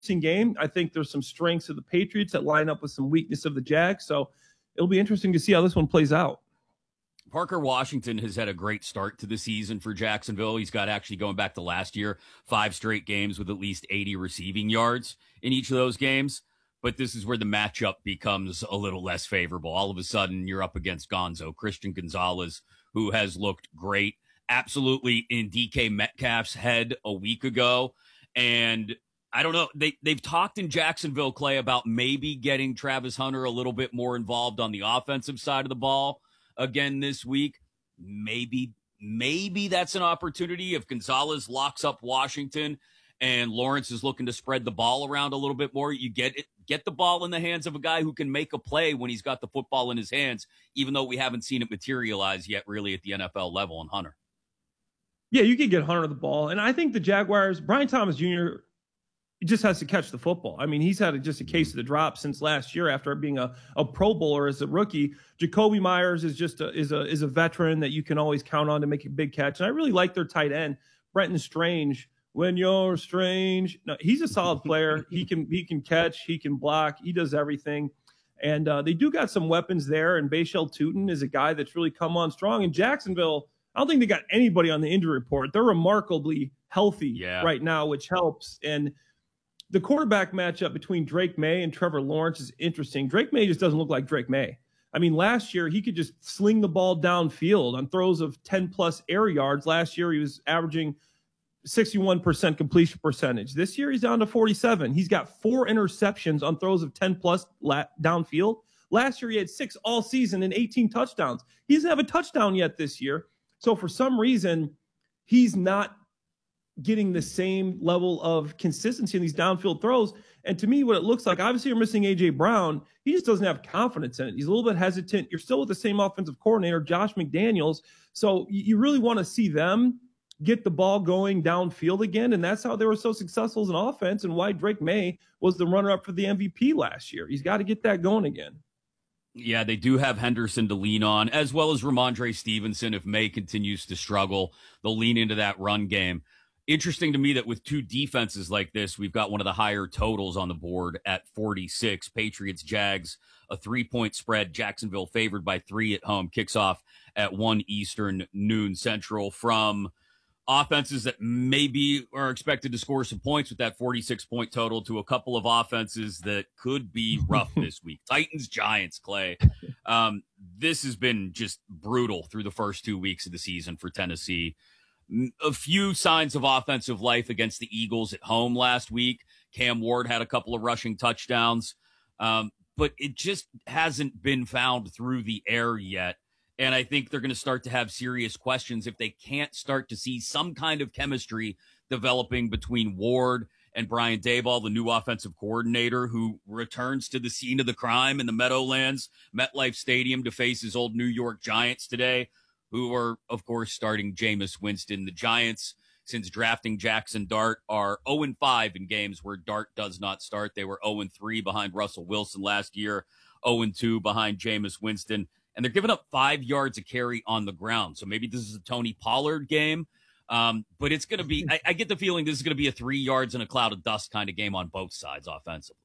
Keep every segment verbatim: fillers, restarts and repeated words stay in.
game. I think there's some strengths of the Patriots that line up with some weakness of the Jags. So it'll be interesting to see how this one plays out. Parker Washington has had a great start to the season for Jacksonville. He's got, actually going back to last year, five straight games with at least eighty receiving yards in each of those games. But this is where the matchup becomes a little less favorable. All of a sudden, you're up against Gonzo, Christian Gonzalez, who has looked great, absolutely in D K Metcalf's head a week ago. And I don't know, they, they've talked in Jacksonville, Clay, about maybe getting Travis Hunter a little bit more involved on the offensive side of the ball again this week. Maybe, maybe that's an opportunity if Gonzalez locks up Washington and Lawrence is looking to spread the ball around a little bit more. You get it, get the ball in the hands of a guy who can make a play when he's got the football in his hands, even though we haven't seen it materialize yet really at the N F L level on Hunter. Yeah, you can get Hunter the ball. And I think the Jaguars, Brian Thomas Junior, just has to catch the football. I mean, he's had a, just a case of the drop since last year after being a, a Pro Bowler as a rookie. Jacoby Myers is just a, is a is a veteran that you can always count on to make a big catch. And I really like their tight end, Brenton Strange. When you're strange, no, he's a solid player. He can he can catch, he can block, he does everything. And uh, they do got some weapons there. And Bashal Tutin is a guy that's really come on strong. In Jacksonville, I don't think they got anybody on the injury report. They're remarkably healthy yeah. right now, which helps. And the quarterback matchup between Drake May and Trevor Lawrence is interesting. Drake May just doesn't look like Drake May. I mean, last year he could just sling the ball downfield on throws of ten plus air yards. Last year he was averaging sixty-one percent completion percentage. This year he's down to forty-seven. He's got four interceptions on throws of ten plus la- downfield. Last year he had six all season and eighteen touchdowns. He doesn't have a touchdown yet this year. So for some reason, he's not getting the same level of consistency in these downfield throws. And to me, what it looks like, obviously you're missing A J Brown. He just doesn't have confidence in it. He's a little bit hesitant. You're still with the same offensive coordinator, Josh McDaniels. So you really want to see them get the ball going downfield again. And that's how they were so successful as an offense and why Drake May was the runner-up for the M V P last year. He's got to get that going again. Yeah, they do have Henderson to lean on, as well as Ramondre Stevenson. If May continues to struggle, they'll lean into that run game. Interesting to me that with two defenses like this, we've got one of the higher totals on the board at forty-six. Patriots, Jags, a three-point spread. Jacksonville favored by three at home. Kicks off at one Eastern, noon Central. From offenses that maybe are expected to score some points with that forty-six point total to a couple of offenses that could be rough this week. Titans, Giants, Clay. Um, this has been just brutal through the first two weeks of the season for Tennessee. A few signs of offensive life against the Eagles at home last week. Cam Ward had a couple of rushing touchdowns, um, but it just hasn't been found through the air yet. And I think they're going to start to have serious questions if they can't start to see some kind of chemistry developing between Ward and Brian Daboll, the new offensive coordinator, who returns to the scene of the crime in the Meadowlands, MetLife Stadium, to face his old New York Giants today, who are, of course, starting Jameis Winston. The Giants, since drafting Jackson Dart, are oh and five in games where Dart does not start. They were oh and three behind Russell Wilson last year, oh and two behind Jameis Winston. And they're giving up five yards a carry on the ground. So maybe this is a Tony Pollard game. Um, but it's going to be, I, I get the feeling this is going to be a three yards in a cloud of dust kind of game on both sides offensively.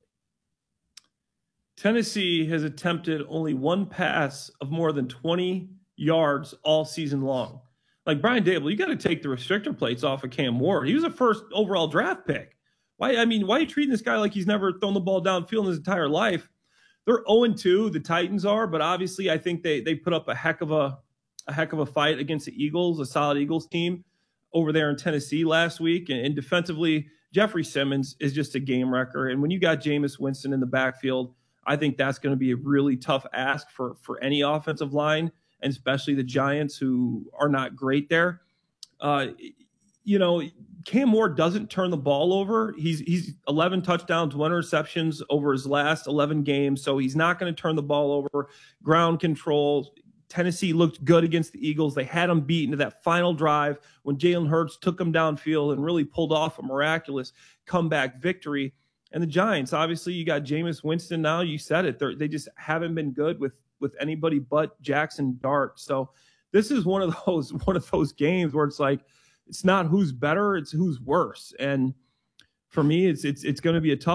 Tennessee has attempted only one pass of more than twenty yards all season long. Like Brian Daboll, you got to take the restrictor plates off of Cam Ward. He was a first overall draft pick. Why? I mean, why are you treating this guy like he's never thrown the ball downfield in his entire life? They're oh and two, the Titans are, but obviously I think they they put up a heck of a a heck of a fight against the Eagles, a solid Eagles team over there in Tennessee last week. And, and defensively, Jeffrey Simmons is just a game wrecker. And when you got Jameis Winston in the backfield, I think that's going to be a really tough ask for for any offensive line, and especially the Giants, who are not great there. Uh, you know, Cam Ward doesn't turn the ball over. He's he's eleven touchdowns, one interceptions over his last eleven games, so he's not going to turn the ball over. Ground control. Tennessee looked good against the Eagles. They had them beat into that final drive when Jalen Hurts took them downfield and really pulled off a miraculous comeback victory. And the Giants, obviously, you got Jameis Winston now. You said it. They're, they just haven't been good with with anybody but Jackson Dart. So this is one of those one of those games where it's like, it's not who's better, it's who's worse. And for me, it's it's it's going to be a tough